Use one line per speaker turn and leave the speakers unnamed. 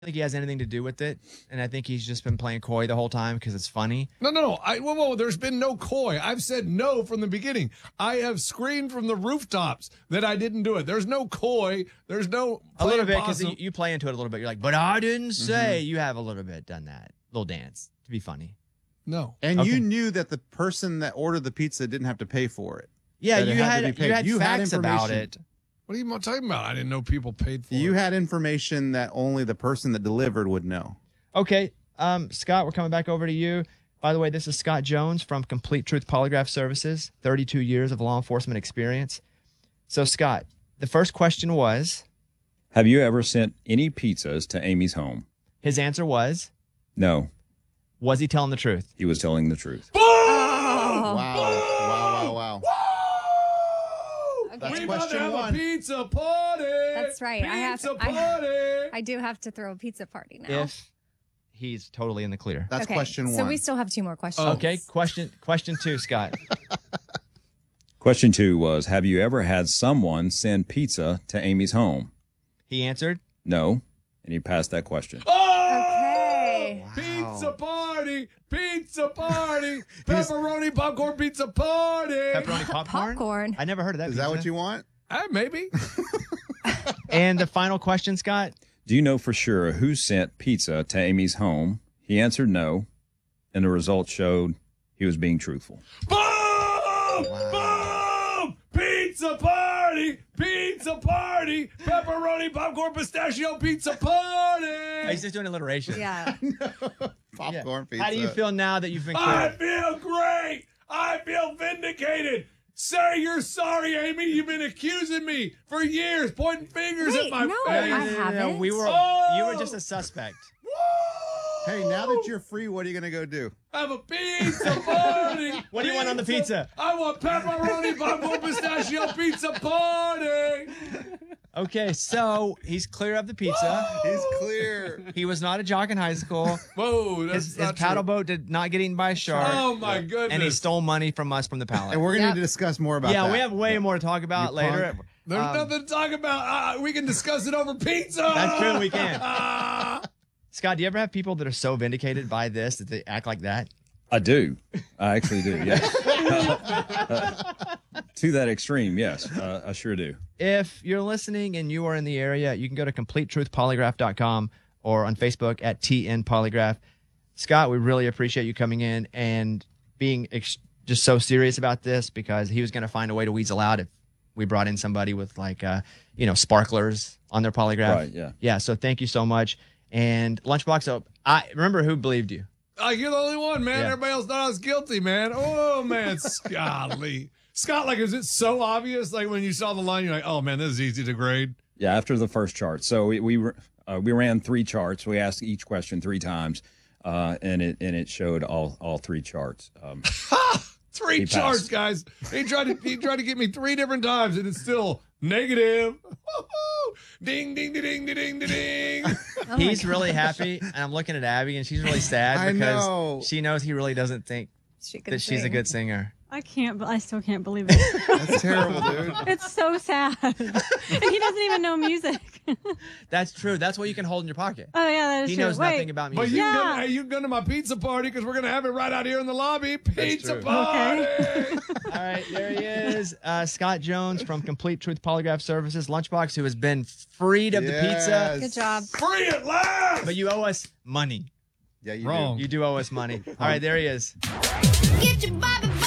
think he has anything to do with it, and I think he's just been playing coy the whole time because it's funny.
No. Whoa. There's been no coy. I've said no from the beginning. I have screamed from the rooftops that I didn't do it. There's no coy. There's no
A little bit, because you play into it a little bit. You're like, but I didn't say. You have a little bit done that. Little dance to be funny.
No.
And you knew that the person that ordered the pizza didn't have to pay for it.
Yeah,
That it had to be paid.
you had
You
facts
had
about
information.
it.
What are you talking about? I didn't know people paid for it.
You had information that only the person that delivered would know.
Okay, Scott, we're coming back over to you. By the way, this is Scott Jones from Complete Truth Polygraph Services, 32 years of law enforcement experience. So, Scott, the first question was,
Have you ever sent any pizzas to Amy's home?
his answer was,
No,
was he telling the truth?
he was telling the truth.
Wow. That's
We about to
question
have a
one.
pizza party.
That's right.
Pizza party.
I do have to throw a pizza party now.
If he's totally in the clear.
That's
Okay,
question one.
So we still have 2 more questions.
Okay, question 2, Scott.
Question 2 was, have you ever had someone send pizza to Amy's home?
He answered,
No, and he passed that question.
Okay.
Pizza party. Pizza party. Pepperoni popcorn pizza party.
pepperoni popcorn?
Popcorn.
I never heard of that.
Is that what
pizza.
you want?
Maybe.
And the final question, Scott.
Do you know for sure who sent pizza to Amy's home? He answered no, and the results showed he was being truthful.
Boom! Boom! Pizza party! Pizza party! Pepperoni popcorn pistachio pizza party!
He's just doing alliteration.
Yeah.
Popcorn pizza.
How do you feel now that you've been
I
cleared?
feel great! I feel vindicated! Say you're sorry, Amy. You've been accusing me for years, pointing fingers
Wait,
at my
no,
face.
I haven't.
You were
Oh!
just a suspect.
Woo!
Hey, now that you're free, what are you going to go do?
Have a pizza party.
What do you want on the pizza?
I want pepperoni popcorn pistachio pizza party.
Okay, so he's clear of the pizza.
He's clear.
He was not a jock in high school.
Whoa, that's
His
not
paddle
true.
boat did not get eaten by a shark.
Oh my goodness.
And he stole money from us from the pallet.
And we're going to
Yep.
need to discuss more about that.
Yeah, we have way more to talk about
You
later.
punk.
There's nothing to talk about. We can discuss it over pizza.
That's true, we can. Scott, do you ever have people that are so vindicated by this that they act like that?
I do. I actually do, yes. To that extreme, yes, I sure do.
If you're listening and you are in the area, you can go to CompleteTruthPolygraph.com or on Facebook at TN Polygraph. Scott, we really appreciate you coming in and being just so serious about this, because he was going to find a way to weasel out if we brought in somebody with sparklers on their polygraph.
Right, yeah.
Yeah, so thank you so much. And Lunchbox, so I remember who believed you.
You're the only one, man.
Yeah.
Everybody else thought I was guilty, man. Oh, man. Golly. Scott, is it so obvious? Like, when you saw the line, you're like, oh, man, this is easy to grade.
Yeah, after the first chart. So we ran 3 charts. We asked each question 3 times, and it showed all 3 charts.
3
He
charts,
passed.
guys. He tried to get me 3 different times, and it's still negative. Ding, ding, ding, ding, ding, ding, ding.
Oh my
He's
God.
really happy, and I'm looking at Abby, and she's really sad
I
because
know.
she knows he really doesn't think
She could
that she's a
sing.
good singer.
I still can't believe it.
That's terrible, dude.
It's so sad. And he doesn't even know music.
That's true. That's what you can hold in your pocket.
Oh, yeah, that is
He
true.
knows
Wait.
nothing about
But
music.
you can,
Yeah.
hey, you can come to my pizza party because we're going to have it right out here in the lobby. Pizza
true.
party.
All right, there he is. Scott Jones from Complete Truth Polygraph Services. Lunchbox, who has been freed of the pizza.
Yes.
Good job.
Free at last.
But you owe us money.
Yeah, you
Wrong.
You do owe us money. All right, there he is.
Get your Bobby